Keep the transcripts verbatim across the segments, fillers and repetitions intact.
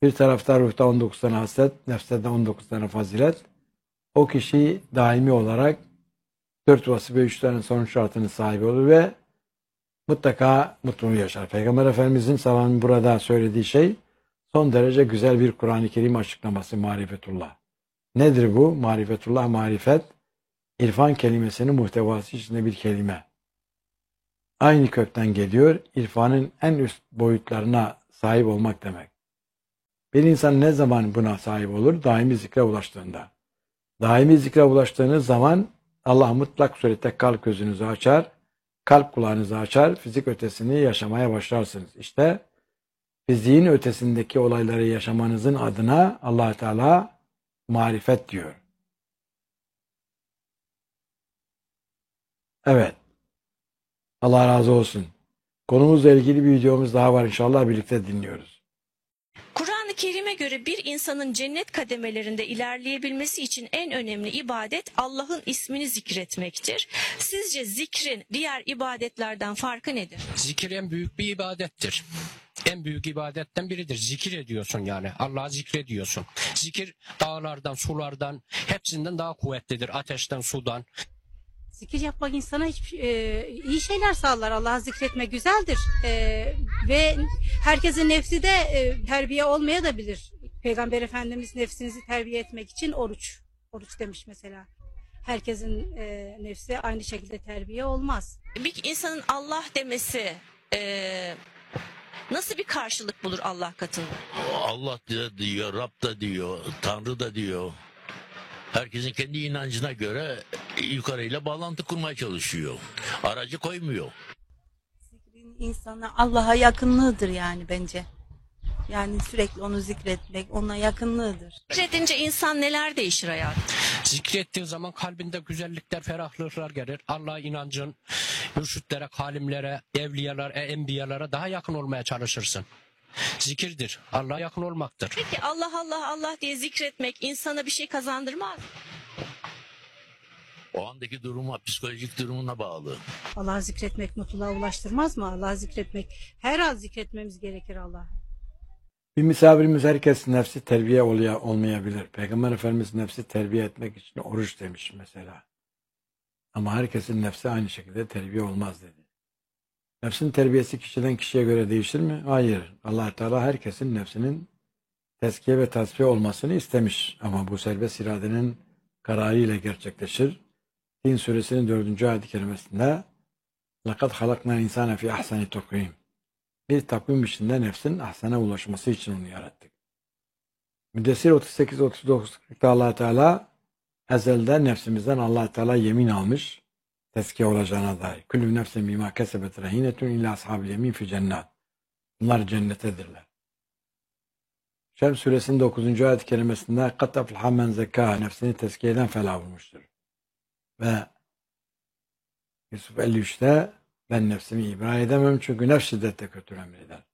Bir tarafta ruhta on dokuz tane haslet, nefste de on dokuz tane fazilet. O kişi daimi olarak dört vasıf ve üç tane sonuç şartının sahibi olur ve mutlaka mutluluğu yaşar. Peygamber Efendimizin sana burada söylediği şey son derece güzel bir Kur'an-ı Kerim açıklaması marifetullah. Nedir bu? Marifetullah, marifet, irfan kelimesinin muhtevası içinde bir kelime. Aynı kökten geliyor. İrfanın en üst boyutlarına sahip olmak demek. Bir insan ne zaman buna sahip olur? Daimi zikre ulaştığında. Daimi zikre ulaştığınız zaman Allah mutlak surette kalp gözünüzü açar, kalp kulağınızı açar, fizik ötesini yaşamaya başlarsınız. İşte fiziğin ötesindeki olayları yaşamanızın adına Allah Teala marifet diyor. Evet. Allah razı olsun. Konumuzla ilgili bir videomuz daha var, inşallah birlikte dinliyoruz. Kur'an-ı Kerim'e göre bir insanın cennet kademelerinde ilerleyebilmesi için en önemli ibadet Allah'ın ismini zikretmektir. Sizce zikrin diğer ibadetlerden farkı nedir? Zikir en büyük bir ibadettir. En büyük ibadetten biridir. Zikir ediyorsun yani. Allah'ı zikrediyorsun. Zikir dağlardan, sulardan, hepsinden daha kuvvetlidir. Ateşten, sudan. Zikir yapmak insana hiç, e, iyi şeyler sağlar. Allah'ı zikretmek güzeldir. E, ve herkesin nefsi de e, terbiye olmaya da bilir. Peygamber Efendimiz nefsinizi terbiye etmek için oruç. Oruç demiş mesela. Herkesin e, nefsi aynı şekilde terbiye olmaz. Bir insanın Allah demesi e, nasıl bir karşılık bulur Allah katında? Allah da diyor, Rab da diyor, Tanrı da diyor. Herkesin kendi inancına göre yukarıyla bağlantı kurmaya çalışıyor. Aracı koymuyor. Zikrin insana Allah'a yakınlığıdır yani bence. Yani sürekli onu zikretmek, ona yakınlığıdır. Zikredince insan neler değişir hayatında? Zikrettiğin zaman kalbinde güzellikler, ferahlıklar gelir. Allah'a inancın, mürşitlere, halimlere, evliyalara, enbiyalara daha yakın olmaya çalışırsın. Zikirdir. Allah'a yakın olmaktır. Peki Allah Allah Allah diye zikretmek insana bir şey kazandırmaz mı? O andaki duruma, psikolojik durumuna bağlı. Allah'ı zikretmek mutluluğa ulaştırmaz mı? Allah'ı zikretmek, her an zikretmemiz gerekir Allah. Bir misafirimiz herkes nefsi terbiye oluyor, olmayabilir. Peygamber Efendimiz nefsi terbiye etmek için oruç demiş mesela. Ama herkesin nefsi aynı şekilde terbiye olmaz dedi. Nefsin terbiyesi kişiden kişiye göre değişir mi? Hayır. Allah Teala herkesin nefsinin tezkiye ve tasfiye olmasını istemiş. Ama bu serbest iradenin kararıyla gerçekleşir. Din suresinin dördüncü ayet-i kerimesinde لَقَدْ خَلَقْنَا الْاِنْسَانَ فِي اَحْسَنِ تَقْوِيمٍ Bir takvim içinde nefsin ahsana ulaşması için onu yarattık. Müddessir otuz sekiz otuz dokuzda Allah Teala ezelde nefsimizden Allah Teala yemin almış. Tezkiye olacağına dair. Küllü nefsin bima kesebet rehinetun illa ashabil yemin fi cennet. Bunlar cennetedirler. Şems suresinin dokuzuncu ayet-i kerimesinde kat aflaha men zekâ nefsini tezkiyeden felah bulmuştur. Ve Yusuf elli üçte ben nefsimi ibra edemem çünkü nefs şiddetle kötü emreder.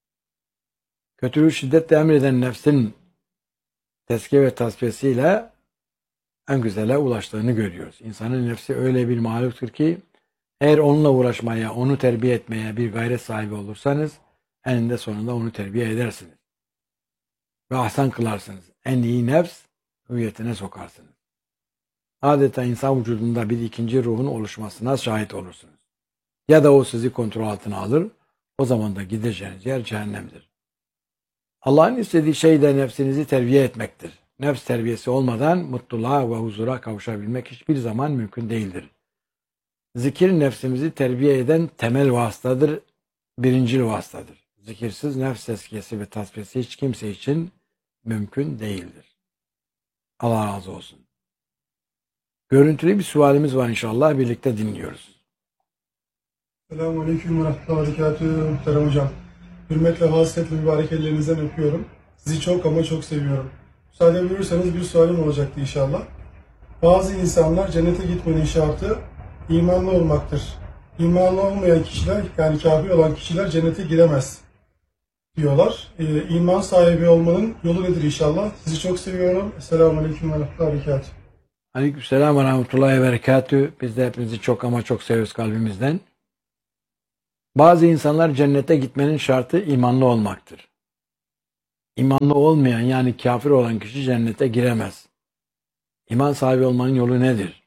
Kötülüğü şiddetle emreden nefsin tezkiye ve tasfiyesiyle en güzele ulaştığını görüyoruz. İnsanın nefsi öyle bir mahluktur ki eğer onunla uğraşmaya, onu terbiye etmeye bir gayret sahibi olursanız eninde sonunda onu terbiye edersiniz. Ve ahsan kılarsınız. En iyi nefs hüviyetine sokarsınız. Adeta insan vücudunda bir ikinci ruhun oluşmasına şahit olursunuz. Ya da o sizi kontrol altına alır, o zaman da gideceğiniz yer cehennemdir. Allah'ın istediği şey de nefsinizi terbiye etmektir. Nefs terbiyesi olmadan mutluluğa ve huzura kavuşabilmek hiçbir zaman mümkün değildir. Zikir nefsimizi terbiye eden temel vasıtadır, birincil vasıtadır. Zikirsiz nefs tezkiyesi ve tasfiyesi hiç kimse için mümkün değildir. Allah razı olsun. Görüntülü bir sualimiz var inşallah, birlikte dinliyoruz. Selamun Aleyküm ve Rahmetullahi ve Berekatühü. Muhterem Hocam. Hürmetle, hasretle mübarek ellerinizden öpüyorum. Sizi çok ama çok seviyorum. Müsaade buyurursanız bir sualim olacaktı inşallah. Bazı insanlar cennete gitmenin şartı imanlı olmaktır. İmanlı olmayan kişiler, yani kafir olan kişiler cennete giremez diyorlar. Ee, iman sahibi olmanın yolu nedir inşallah? Sizi çok seviyorum. Esselamu Aleyküm ve Rahmetullahi ve Berekatühü. Aleykümselam ve Rahmetullahi ve Berekatühü. Biz de hepinizi çok ama çok seviyoruz kalbimizden. Bazı insanlar cennete gitmenin şartı imanlı olmaktır. İmanlı olmayan yani kafir olan kişi cennete giremez. İman sahibi olmanın yolu nedir?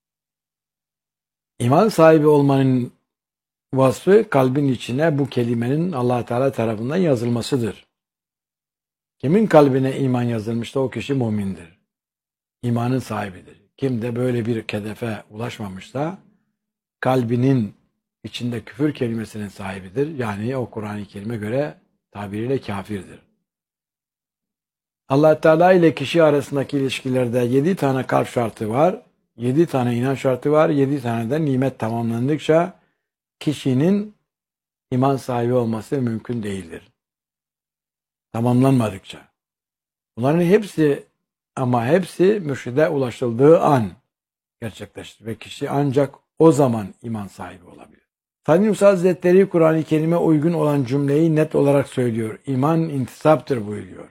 İman sahibi olmanın vasfı kalbin içine bu kelimenin Allah Teala tarafından yazılmasıdır. Kimin kalbine iman yazılmışsa o kişi mümindir. İmanın sahibidir. Kim de böyle bir hedefe ulaşmamışsa kalbinin içinde küfür kelimesinin sahibidir. Yani o Kur'an-ı Kerim'e göre tabiriyle kafirdir. Allah Teala ile kişi arasındaki ilişkilerde yedi tane kalp şartı var. Yedi tane inan şartı var. Yedi tane de nimet tamamlandıkça kişinin iman sahibi olması mümkün değildir. Tamamlanmadıkça. Bunların hepsi ama hepsi mürşide ulaşıldığı an gerçekleşir ve kişi ancak o zaman iman sahibi olabilir. Said Nursi Hazretleri Kur'an-ı Kerim'e uygun olan cümleyi net olarak söylüyor. İman intisaptır buyuruyor.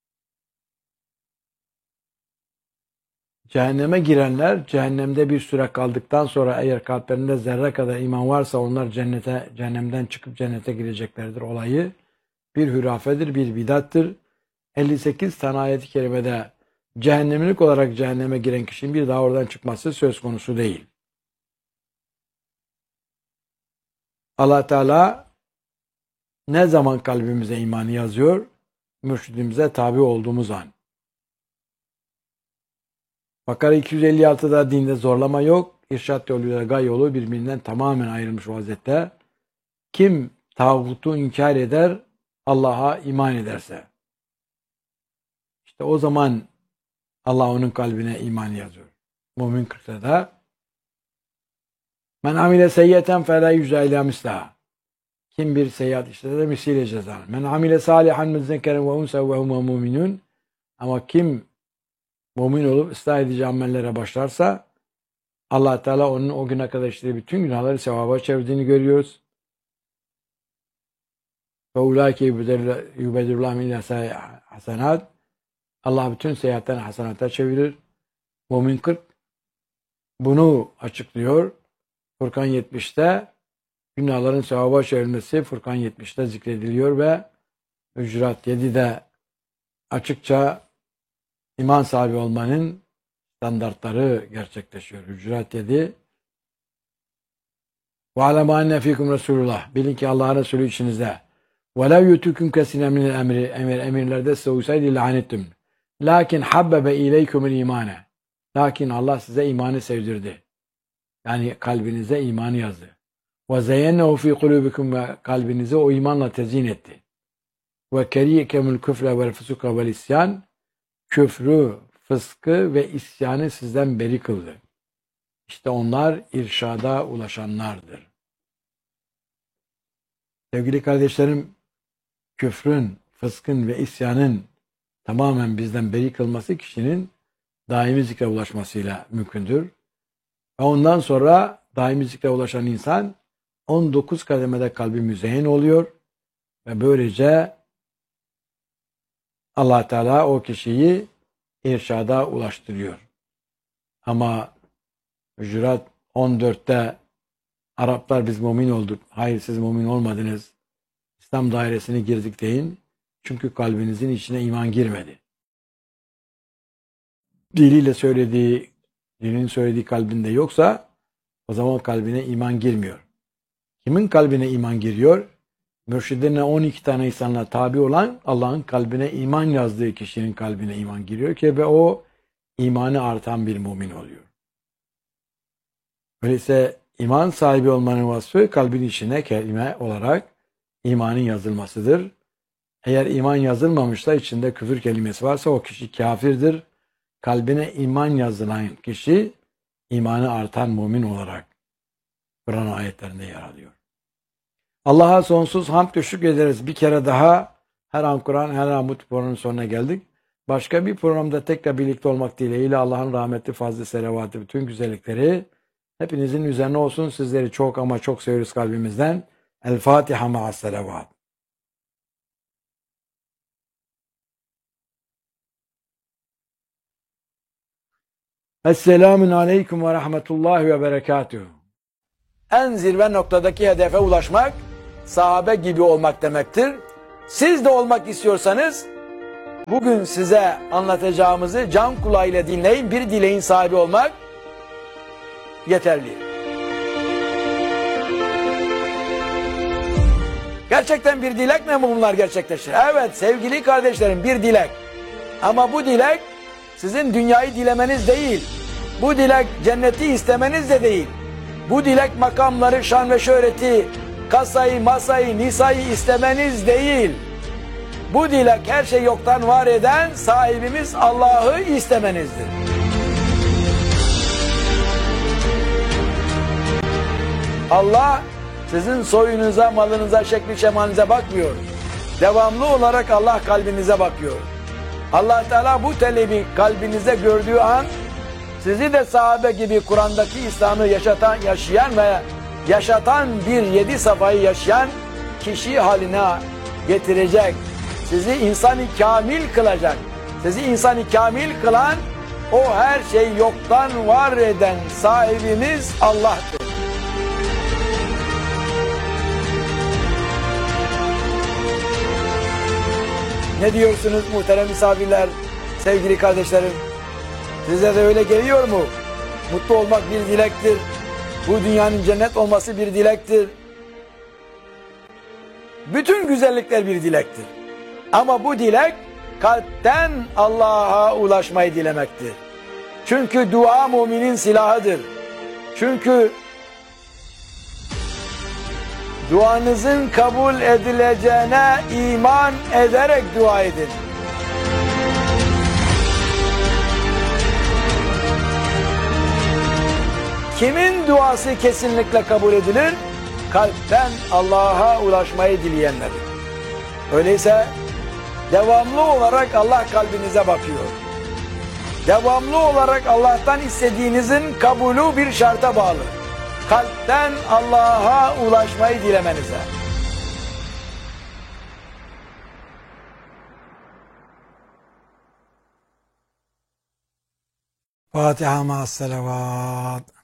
Cehenneme girenler cehennemde bir süre kaldıktan sonra eğer kalplerinde zerre kadar iman varsa onlar cennete, cehennemden çıkıp cennete gireceklerdir. Olayı bir hürafedir, bir bidattır. elli sekiz tane ayet-i kerimede cehennemlik olarak cehenneme giren kişinin bir daha oradan çıkması söz konusu değil. Allah Teala ne zaman kalbimize imanı yazıyor? Mürşidimize tabi olduğumuz an. Bakara iki yüz elli altıda dinde zorlama yok. İrşad yoluyla gay yolu birbirinden tamamen ayrılmış vaziyette. Kim tağutu inkar eder, Allah'a iman ederse. İşte o zaman Allah onun kalbine iman yazıyor. Mümin kırkta da men amile seyyeten fela yüzâ ilâ mislâ. Kim bir seyyiat işlese de misliyle cezanı. Men amile salihan min zekeren ve unsa ve huma mu'minun. Ama kim mümin olup ıslah edici amellere başlarsa Allah Teala onun o güne kadar işlediği bütün günahları sevaba çevirdiğini görüyoruz. Ve ulaike yubedilullah min hasenat. Allah bütün seyyiatlerini hasenata çevirir. Mümin kırk bunu açıklıyor. Furkan yetmişte günahların sevaba çevrilmesi Furkan yetmişte zikrediliyor ve Hucurat yedide açıkça iman sahibi olmanın standartları gerçekleşiyor. Hucurat yedi وَعَلَمَا اَنَّ ف۪يكُمْ Resulullah. Bilin ki Allah'ın Resulü içinizde. وَلَوْ يُتُكُمْ كَسِنَ مِنَ الْاَمْرِ Emir, emirlerde size uysaydı لَعَنِتْتُمْ. Lakin habbebe ileykumul imane. Lakin Allah size imanı sevdirdi. Yani kalbinize imanı yazdı. Ve zeyyennehu fi kulubikum ve kalbinize o imanla tezyin etti. Ve kerihekemul küfre vel fusuka vel isyan. Küfrü, fıskı ve isyanı sizden beri kıldı. İşte onlar irşada ulaşanlardır. Sevgili kardeşlerim, küfrün, fıskın ve isyanın tamamen bizden beri kılması kişinin daimi zikre ulaşmasıyla mümkündür. Ve ondan sonra daimi zikre ulaşan insan on dokuz kademede kalbi müzeyyen oluyor ve böylece Allah Teala o kişiyi irşada ulaştırıyor. Ama Hucurat on dörtte Araplar biz mümin olduk. Hayır siz mümin olmadınız. İslam dairesine girdik deyin. Çünkü kalbinizin içine iman girmedi. Diliyle söylediği, dilinin söylediği kalbinde yoksa o zaman kalbine iman girmiyor. Kimin kalbine iman giriyor? Mürşidine on iki tane insanla tabi olan Allah'ın kalbine iman yazdığı kişinin kalbine iman giriyor ki ve o imanı artan bir mümin oluyor. Öyleyse iman sahibi olmanın vasfı kalbin içine kelime olarak imanın yazılmasıdır. Eğer iman yazılmamışsa içinde küfür kelimesi varsa o kişi kafirdir. Kalbine iman yazılan kişi imanı artan mümin olarak Kur'an ayetlerinde yer alıyor. Allah'a sonsuz hamd ve şükrederiz. Bir kere daha her an Kur'an, her an bu programın sonuna geldik. Başka bir programda tekrar birlikte olmak dileğiyle Allah'ın rahmeti, fazlı selavatı, bütün güzellikleri hepinizin üzerine olsun. Sizleri çok ama çok seviyoruz kalbimizden. El Fatiha ma'as selavat. Esselamun aleyküm ve rahmetullahi ve berekatuhu. En zirve noktadaki hedefe ulaşmak, sahabe gibi olmak demektir. Siz de olmak istiyorsanız Bugün size anlatacağımızı can kulağıyla dinleyin. Bir dileğin sahibi olmak yeterli. Gerçekten bir dilek mi bunlar gerçekleşir? Evet sevgili kardeşlerim, bir dilek. Ama bu dilek sizin dünyayı dilemeniz değil. Bu dilek cenneti istemeniz de değil. Bu dilek makamları, şan ve şöhreti, kasayı, masayı, nisayı istemeniz değil. Bu dilek her şey yoktan var eden sahibimiz Allah'ı istemenizdir. Allah sizin soyunuza, malınıza, şekli şemalinize bakmıyor. Devamlı olarak Allah kalbinize bakıyor. Allah Teala bu talebi kalbinize gördüğü an sizi de sahabe gibi Kur'an'daki İslam'ı yaşatan, yaşayan ve yaşatan bir yedi safayı yaşayan kişi haline getirecek. Sizi insanı kamil kılacak. Sizi insanı kamil kılan o her şey yoktan var eden sahibimiz Allah'tır. Ne diyorsunuz muhterem misafirler, sevgili kardeşlerim? Size de öyle geliyor mu? Mutlu olmak bir dilektir. Bu dünyanın cennet olması bir dilektir. Bütün güzellikler bir dilektir. Ama bu dilek kalpten Allah'a ulaşmayı dilemektir. Çünkü dua müminin silahıdır. Çünkü duanızın kabul edileceğine iman ederek dua edin. Kimin duası kesinlikle kabul edilir? Kalpten Allah'a ulaşmayı dileyenlerin. Öyleyse devamlı olarak Allah kalbinize bakıyor. Devamlı olarak Allah'tan istediğinizin kabulü bir şarta bağlı. Kalpten Allah'a ulaşmayı dilemenize. Fatiha ma'as salavat.